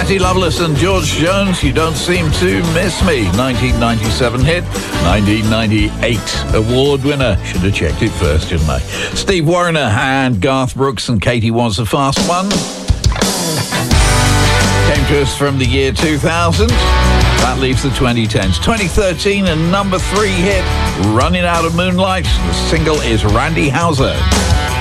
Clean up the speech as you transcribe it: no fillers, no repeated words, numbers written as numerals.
Patty Loveless and George Jones, You Don't Seem to Miss Me. 1997 hit, 1998 award winner. Should have checked it first, shouldn't I? Steve Wariner and Garth Brooks and Katie Was the Fast One. Came to us from the year 2000. That leaves the 2010s. 2013 and number 3 hit, Running Out of Moonlight. The single is Randy Houser.